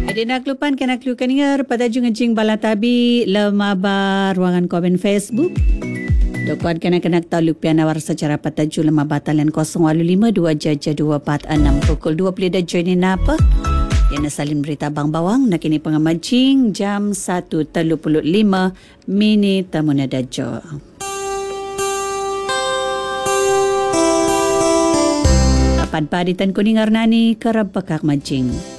Jadi naklupan kenaklukan ingar pada jung balatabi lemaba ruangan komen Facebook. Dokuan kena-kena tahu piana war secara pataju lemaba talian 085 jaja 246 pukul 20 dah join apa? Yang salin berita Bang Bawang nak kini pengamajing jam 1.35 mini tamuna dajo. Kapan paditan kuning arnani kerap pekak majing.